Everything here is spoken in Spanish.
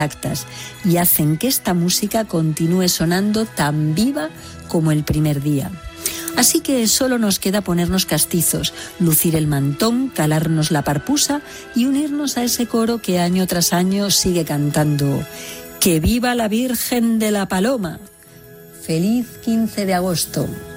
intactas y hacen que esta música continúe sonando tan viva como el primer día. Así que solo nos queda ponernos castizos, lucir el mantón, calarnos la parpusa y unirnos a ese coro que año tras año sigue cantando ¡Que viva la Virgen de la Paloma! ¡Feliz 15 de agosto!